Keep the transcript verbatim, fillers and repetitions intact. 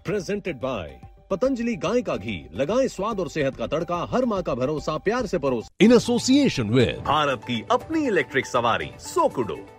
Presented by Patanjali गाय का घी, लगाएं स्वाद और सेहत का तड़का, हर माँ का भरोसा प्यार से परोस। इन एसोसिएशन विद भारत की अपनी इलेक्ट्रिक सवारी सोकुडो।